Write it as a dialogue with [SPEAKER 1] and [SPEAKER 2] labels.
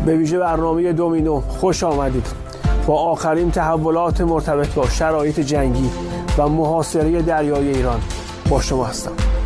[SPEAKER 1] به ویژه برنامه دومینو خوش آمدید. با آخرین تحولات مرتبط با شرایط جنگی و محاصره دریایی ایران با شما هستم.